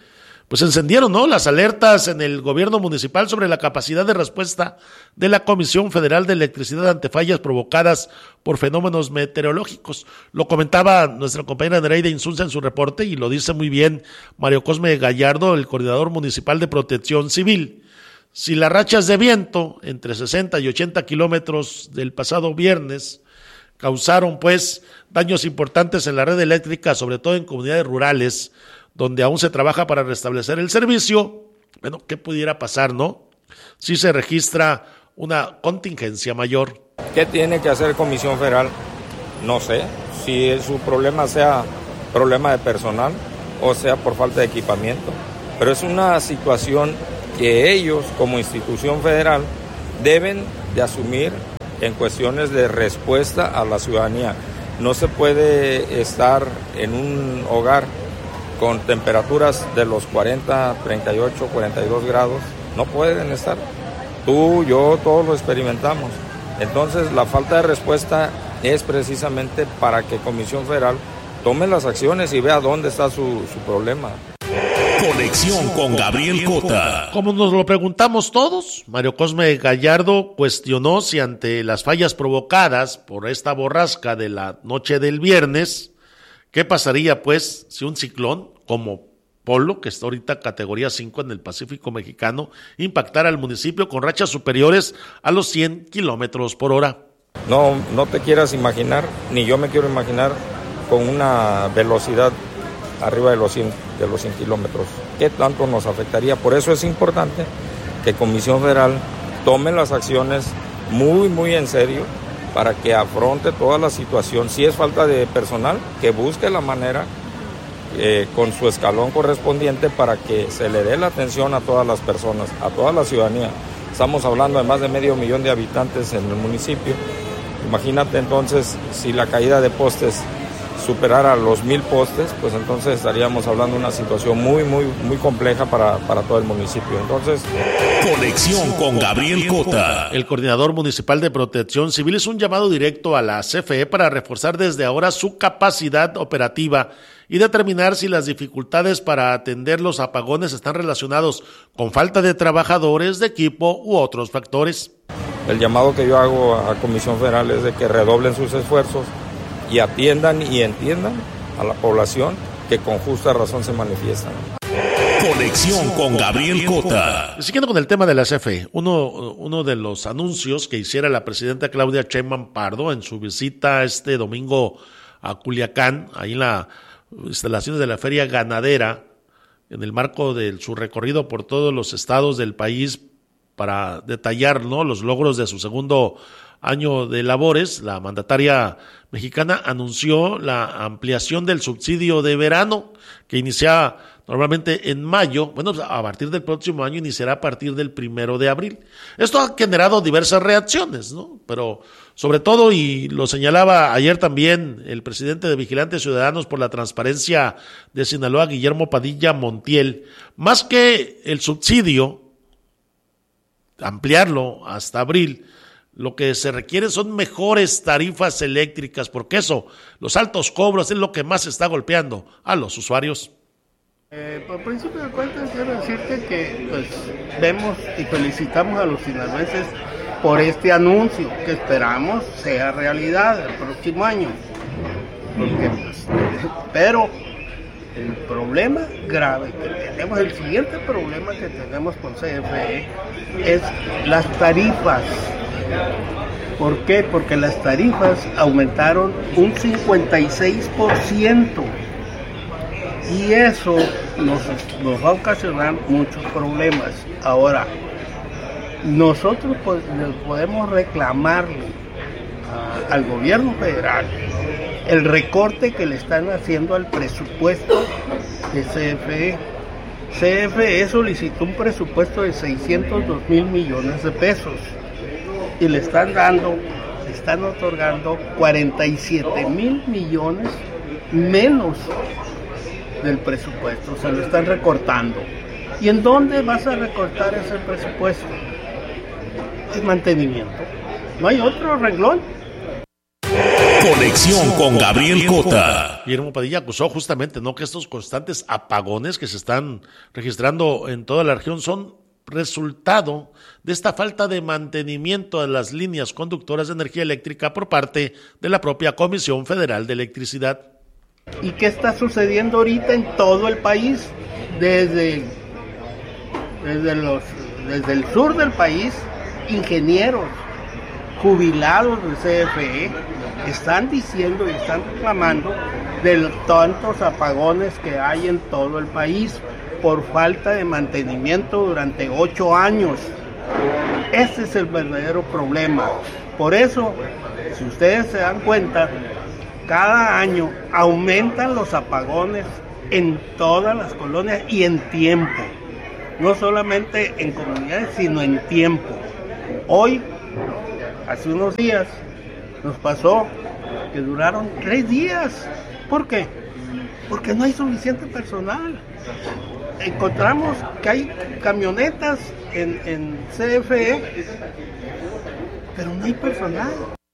pues encendieron, ¿no?, las alertas en el gobierno municipal sobre la capacidad de respuesta de la Comisión Federal de Electricidad ante fallas provocadas por fenómenos meteorológicos. Lo comentaba nuestra compañera Nereida Insunza en su reporte y lo dice muy bien Mario Cosme Gallardo, el coordinador municipal de Protección Civil. Si las rachas de viento entre 60 y 80 kilómetros del pasado viernes causaron pues daños importantes en la red eléctrica, sobre todo en comunidades rurales, donde aún se trabaja para restablecer el servicio, bueno, ¿qué pudiera pasar, no? Si se registra una contingencia mayor. ¿Qué tiene que hacer Comisión Federal? No sé, si su problema sea problema de personal o sea por falta de equipamiento, pero es una situación que ellos como institución federal deben de asumir en cuestiones de respuesta a la ciudadanía. No se puede estar en un hogar con temperaturas de los 40, 38, 42 grados, no pueden estar. Tú, yo, todos lo experimentamos. Entonces, la falta de respuesta es precisamente para que Comisión Federal tome las acciones y vea dónde está su problema. Conexión con Gabriel Cota. Como nos lo preguntamos todos, Mario Cosme Gallardo cuestionó si ante las fallas provocadas por esta borrasca de la noche del viernes, ¿qué pasaría pues si un ciclón como Polo, que está ahorita categoría 5 en el Pacífico mexicano, impactara al municipio con rachas superiores a los 100 kilómetros por hora? No te quieras imaginar, ni yo me quiero imaginar con una velocidad arriba de los 100 kilómetros. ¿Qué tanto nos afectaría? Por eso es importante que Comisión Federal tome las acciones muy, muy en serio para que afronte toda la situación. Si es falta de personal, que busque la manera con su escalón correspondiente para que se le dé la atención a todas las personas, a toda la ciudadanía. Estamos hablando de más de 500,000 de habitantes en el municipio. Imagínate entonces si la caída de postes superara los 1,000 postes, pues entonces estaríamos hablando de una situación muy, muy, muy compleja para todo el municipio. Entonces, Conexión con Gabriel Cota. El coordinador municipal de Protección Civil hizo un llamado directo a la CFE para reforzar desde ahora su capacidad operativa y determinar si las dificultades para atender los apagones están relacionados con falta de trabajadores, de equipo u otros factores. El llamado que yo hago a Comisión Federal es de que redoblen sus esfuerzos y atiendan y entiendan a la población que con justa razón se manifiestan. Conexión con Gabriel Cota. Siguiendo con el tema de la CFE, uno de los anuncios que hiciera la presidenta Claudia Sheinbaum Pardo en su visita este domingo a Culiacán, ahí en las instalaciones de la Feria Ganadera, en el marco de su recorrido por todos los estados del país para detallar, ¿no?, los logros de su segundo año de labores, la mandataria mexicana anunció la ampliación del subsidio de verano que inicia normalmente en mayo, bueno, a partir del próximo año iniciará a partir del 1 de abril. Esto ha generado diversas reacciones, ¿no? Pero sobre todo, y lo señalaba ayer también el presidente de Vigilantes Ciudadanos por la Transparencia de Sinaloa, Guillermo Padilla Montiel, más que el subsidio, ampliarlo hasta abril, lo que se requiere son mejores tarifas eléctricas, porque eso, los altos cobros es lo que más está golpeando a los usuarios. Por principio de cuentas, quiero decirte que pues vemos y felicitamos a los sinaloenses por este anuncio que esperamos sea realidad el próximo año. Porque, pero el problema grave que tenemos, el siguiente problema que tenemos con CFE es las tarifas. ¿Por qué? Porque las tarifas aumentaron un 56%. Y eso nos va a ocasionar muchos problemas. Ahora, nosotros podemos reclamarle al gobierno federal el recorte que le están haciendo al presupuesto de CFE. CFE solicitó un presupuesto de 602,000 millones de pesos y le están otorgando 47,000 millones menos del presupuesto, se lo están recortando. ¿Y en dónde vas a recortar ese presupuesto? En mantenimiento. No hay otro renglón. Conexión con Gabriel Cota. Guillermo Padilla acusó justamente, ¿no?, que estos constantes apagones que se están registrando en toda la región son resultado de esta falta de mantenimiento de las líneas conductoras de energía eléctrica por parte de la propia Comisión Federal de Electricidad. ¿Y qué está sucediendo ahorita en todo el país? Desde el sur del país, ingenieros jubilados del CFE están diciendo y están reclamando de los tantos apagones que hay en todo el país por falta de mantenimiento durante 8 años. Ese es el verdadero problema. Por eso, si ustedes se dan cuenta, cada año aumentan los apagones en todas las colonias y en tiempo. No solamente en comunidades, sino en tiempo. Hoy, hace unos días, nos pasó que duraron 3 días. ¿Por qué? Porque no hay suficiente personal. Encontramos que hay camionetas en CFE, pero no hay personal.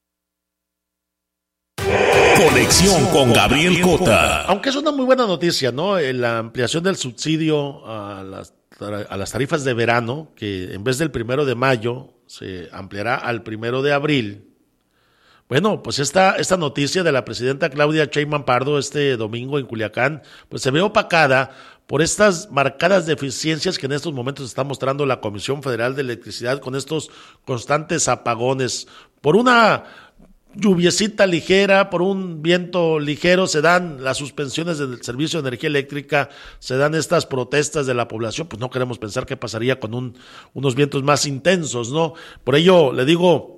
Conexión con Gabriel Cota. Aunque es una muy buena noticia, ¿no? La ampliación del subsidio a las tarifas de verano, que en vez del 1 de mayo se ampliará al 1 de abril. Bueno, pues esta noticia de la presidenta Claudia Sheinbaum Pardo este domingo en Culiacán, pues se ve opacada por estas marcadas deficiencias que en estos momentos está mostrando la Comisión Federal de Electricidad con estos constantes apagones. Por una lluviecita ligera, por un viento ligero, se dan las suspensiones del servicio de energía eléctrica, se dan estas protestas de la población. Pues no queremos pensar qué pasaría con unos vientos más intensos, ¿no? Por ello, le digo,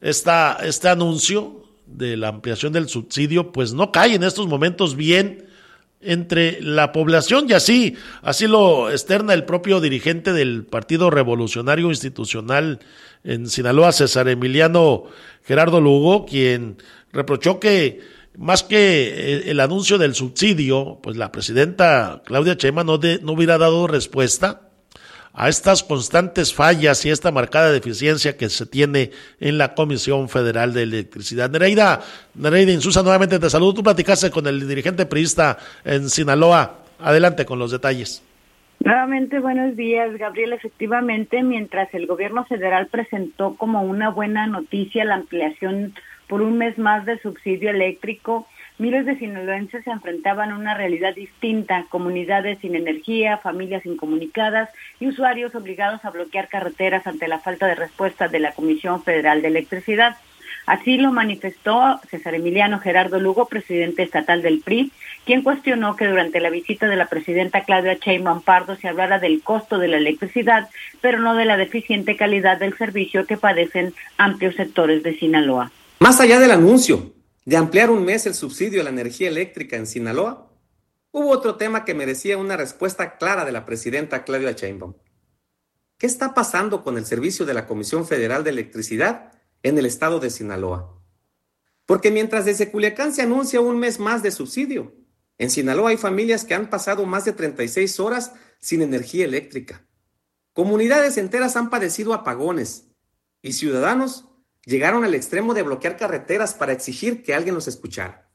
este anuncio de la ampliación del subsidio, pues no cae en estos momentos bien entre la población, y así lo externa el propio dirigente del Partido Revolucionario Institucional en Sinaloa, César Emiliano Gerardo Lugo, quien reprochó que más que el anuncio del subsidio, pues la presidenta Claudia Sheinbaum no hubiera dado respuesta a estas constantes fallas y esta marcada deficiencia que se tiene en la Comisión Federal de Electricidad. Nereida Insusa, nuevamente te saludo. Tú platicaste con el dirigente priista en Sinaloa. Adelante con los detalles. Nuevamente, buenos días, Gabriel. Efectivamente, mientras el gobierno federal presentó como una buena noticia la ampliación por un mes más de subsidio eléctrico, miles de sinaloenses se enfrentaban a una realidad distinta: comunidades sin energía, familias incomunicadas y usuarios obligados a bloquear carreteras ante la falta de respuesta de la Comisión Federal de Electricidad. Así lo manifestó César Emiliano Gerardo Lugo, presidente estatal del PRI, quien cuestionó que durante la visita de la presidenta Claudia Sheinbaum Pardo se hablara del costo de la electricidad, pero no de la deficiente calidad del servicio que padecen amplios sectores de Sinaloa. Más allá del anuncio de ampliar un mes el subsidio a la energía eléctrica en Sinaloa, hubo otro tema que merecía una respuesta clara de la presidenta Claudia Sheinbaum. ¿Qué está pasando con el servicio de la Comisión Federal de Electricidad en el estado de Sinaloa? Porque mientras desde Culiacán se anuncia un mes más de subsidio, en Sinaloa hay familias que han pasado más de 36 horas sin energía eléctrica. Comunidades enteras han padecido apagones y ciudadanos llegaron al extremo de bloquear carreteras para exigir que alguien los escuchara.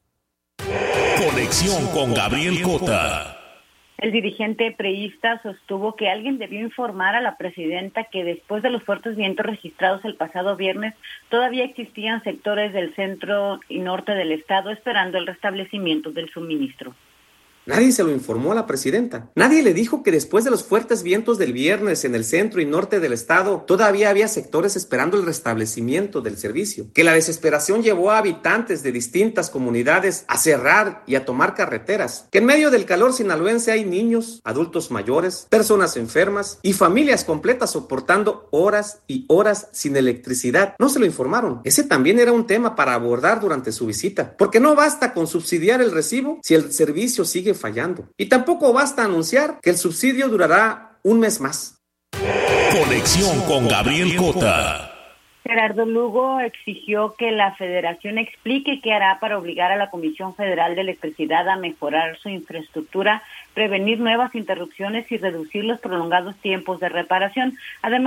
Conexión con Gabriel Cota. El dirigente priista sostuvo que alguien debió informar a la presidenta que después de los fuertes vientos registrados el pasado viernes, todavía existían sectores del centro y norte del estado esperando el restablecimiento del suministro. Nadie se lo informó a la presidenta. Nadie le dijo que después de los fuertes vientos del viernes en el centro y norte del estado, todavía había sectores esperando el restablecimiento del servicio. Que la desesperación llevó a habitantes de distintas comunidades a cerrar y a tomar carreteras. Que en medio del calor sinaloense hay niños, adultos mayores, personas enfermas y familias completas soportando horas y horas sin electricidad. No se lo informaron. Ese también era un tema para abordar durante su visita. Porque no basta con subsidiar el recibo si el servicio sigue fallando. Y tampoco basta anunciar que el subsidio durará un mes más. Conexión con Gabriel Cota. Gerardo Lugo exigió que la federación explique qué hará para obligar a la Comisión Federal de Electricidad a mejorar su infraestructura, prevenir nuevas interrupciones y reducir los prolongados tiempos de reparación. Además,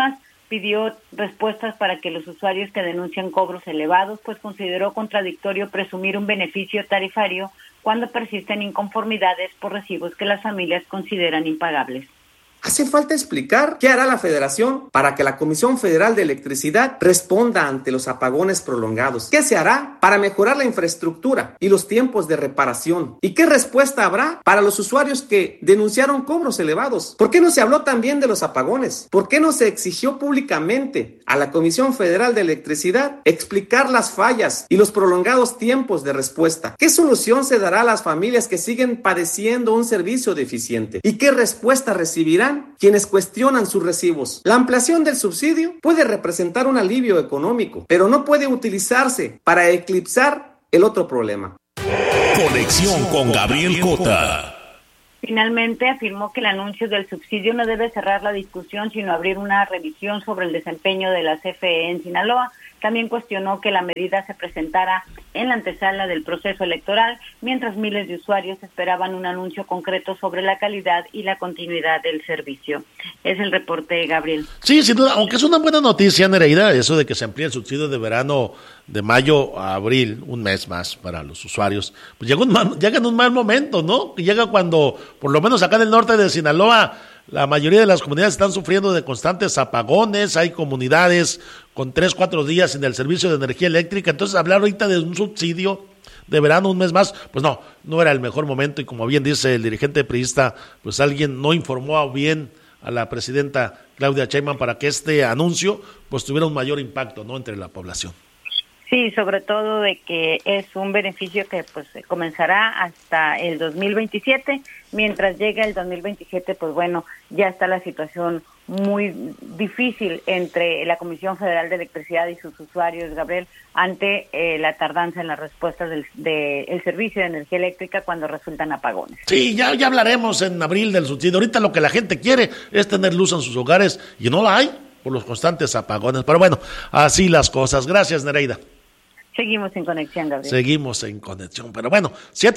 pidió respuestas para que los usuarios que denuncian cobros elevados, pues consideró contradictorio presumir un beneficio tarifario cuando persisten inconformidades por recibos que las familias consideran impagables. Hace falta explicar qué hará la Federación para que la Comisión Federal de Electricidad responda ante los apagones prolongados. ¿Qué se hará para mejorar la infraestructura y los tiempos de reparación? ¿Y qué respuesta habrá para los usuarios que denunciaron cobros elevados? ¿Por qué no se habló también de los apagones? ¿Por qué no se exigió públicamente a la Comisión Federal de Electricidad explicar las fallas y los prolongados tiempos de respuesta? ¿Qué solución se dará a las familias que siguen padeciendo un servicio deficiente? ¿Y qué respuesta recibirán quienes cuestionan sus recibos? La ampliación del subsidio puede representar un alivio económico, pero no puede utilizarse para eclipsar el otro problema. Conexión con Gabriel Cota. Finalmente, afirmó que el anuncio del subsidio no debe cerrar la discusión, sino abrir una revisión sobre el desempeño de la CFE en Sinaloa. También cuestionó que la medida se presentara en la antesala del proceso electoral, mientras miles de usuarios esperaban un anuncio concreto sobre la calidad y la continuidad del servicio. Es el reporte, Gabriel. Sí, sin duda, aunque es una buena noticia, Nereida, eso de que se amplíe el subsidio de verano de mayo a abril, un mes más para los usuarios, pues llega en un mal momento, ¿no? Llega cuando, por lo menos acá en el norte de Sinaloa, la mayoría de las comunidades están sufriendo de constantes apagones, hay comunidades con 3-4 días sin el servicio de energía eléctrica, entonces hablar ahorita de un subsidio de verano un mes más, pues no era el mejor momento, y como bien dice el dirigente priista, pues alguien no informó bien a la presidenta Claudia Sheinbaum para que este anuncio pues tuviera un mayor impacto, ¿no?, entre la población. Sí, sobre todo de que es un beneficio que pues comenzará hasta el 2027, mientras llega el 2027, pues bueno, ya está la situación muy difícil entre la Comisión Federal de Electricidad y sus usuarios, Gabriel, ante la tardanza en las respuestas del servicio de energía eléctrica cuando resultan apagones. Sí, ya hablaremos en abril del subsidio. Ahorita lo que la gente quiere es tener luz en sus hogares y no la hay por los constantes apagones. Pero bueno, así las cosas. Gracias, Nereida. Seguimos en conexión, Gabriel. Seguimos en conexión, pero bueno,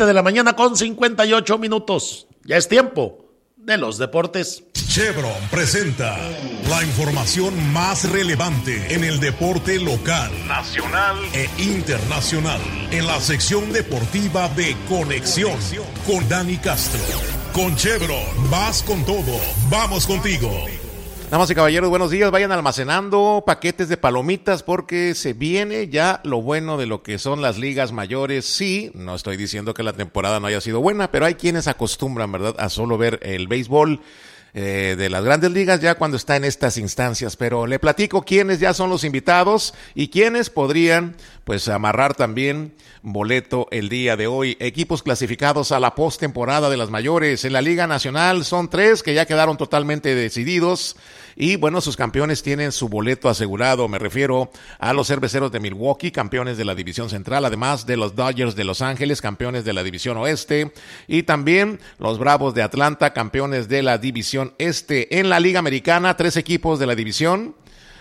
7:58 a.m. Ya es tiempo de los deportes. Chevron presenta la información más relevante en el deporte local, nacional e internacional, en la sección deportiva de Conexión con Dani Castro. Con Chevron, vas con todo, vamos contigo. Damas y caballeros, buenos días. Vayan almacenando paquetes de palomitas porque se viene ya lo bueno de lo que son las ligas mayores. Sí, no estoy diciendo que la temporada no haya sido buena, pero hay quienes acostumbran, ¿verdad?, a solo ver el béisbol de las grandes ligas ya cuando está en estas instancias. Pero le platico quiénes ya son los invitados y quiénes podrían pues amarrar también boleto el día de hoy. Equipos clasificados a la postemporada de las mayores. En la Liga Nacional son 3 que ya quedaron totalmente decididos y bueno, sus campeones tienen su boleto asegurado. Me refiero a los Cerveceros de Milwaukee, campeones de la División Central, además de los Dodgers de Los Ángeles, campeones de la División Oeste, y también los Bravos de Atlanta, campeones de la División Este. En la Liga Americana, 3 equipos de la división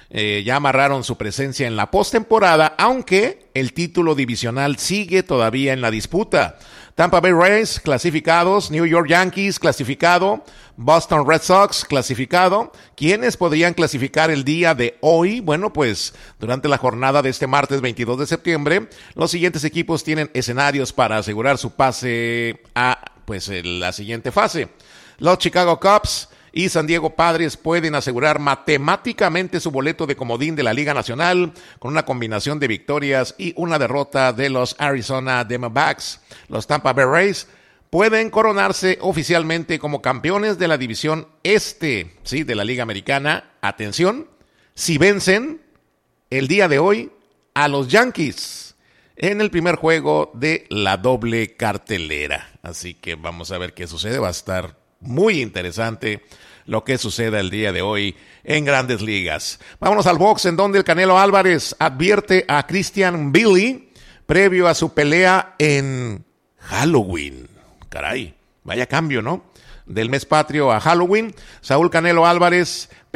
ya amarraron su presencia en la postemporada, aunque el título divisional sigue todavía en la disputa. Tampa Bay Rays clasificados, New York Yankees clasificado, Boston Red Sox clasificado. ¿Quiénes podrían clasificar el día de hoy? Bueno, pues durante la jornada de este martes 22 de septiembre, los siguientes equipos tienen escenarios para asegurar su pase a pues la siguiente fase. Los Chicago Cubs y San Diego Padres pueden asegurar matemáticamente su boleto de comodín de la Liga Nacional con una combinación de victorias y una derrota de los Arizona Diamondbacks. Los Tampa Bay Rays pueden coronarse oficialmente como campeones de la División Este, sí, de la Liga Americana. Atención, si vencen el día de hoy a los Yankees en el primer juego de la doble cartelera. Así que vamos a ver qué sucede. Va a estar muy interesante lo que suceda el día de hoy en Grandes Ligas. Vámonos al box, en donde el Canelo Álvarez advierte a Christian Billy previo a su pelea en Halloween. Caray, vaya cambio, ¿no? Del mes patrio a Halloween. Saúl Canelo Álvarez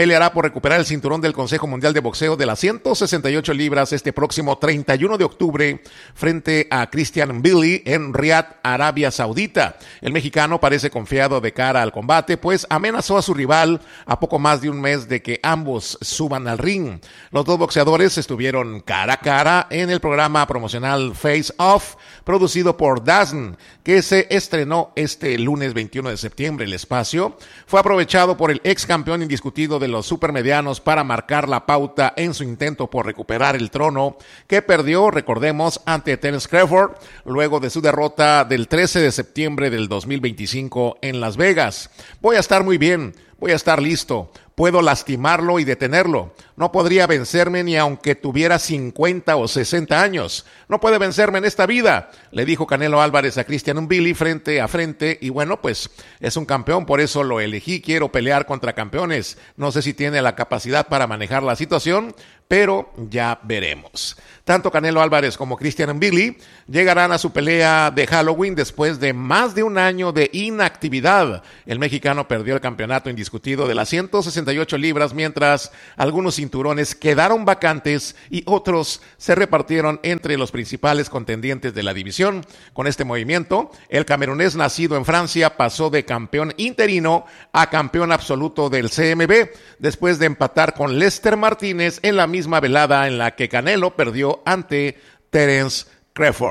peleará por recuperar el cinturón del Consejo Mundial de Boxeo de las 168 libras este próximo 31 de octubre frente a Christian Mbili en Riad, Arabia Saudita. El mexicano parece confiado de cara al combate, pues amenazó a su rival a poco más de un mes de que ambos suban al ring. Los dos boxeadores estuvieron cara a cara en el programa promocional Face Off, producido por DAZN, que se estrenó este lunes 21 de septiembre. El espacio fue aprovechado por el ex campeón indiscutido de los supermedianos para marcar la pauta en su intento por recuperar el trono que perdió, recordemos, ante Terence Crawford luego de su derrota del 13 de septiembre del 2025 en Las Vegas. Voy a estar muy bien, voy a estar listo. Puedo lastimarlo y detenerlo. No podría vencerme ni aunque tuviera 50 o 60 años. No puede vencerme en esta vida, le dijo Canelo Álvarez a Christian Mbili frente a frente. Y bueno, pues es un campeón, por eso lo elegí. Quiero pelear contra campeones. No sé si tiene la capacidad para manejar la situación, pero ya veremos. Tanto Canelo Álvarez como Christian Mbili llegarán a su pelea de Halloween después de más de un año de inactividad. El mexicano perdió el campeonato indiscutido de las 168 libras, mientras algunos cinturones quedaron vacantes y otros se repartieron entre los principales contendientes de la división. Con este movimiento, el camerunés nacido en Francia pasó de campeón interino a campeón absoluto del CMB, después de empatar con Lester Martínez en la misma velada en la que Canelo perdió ante Terence Crawford.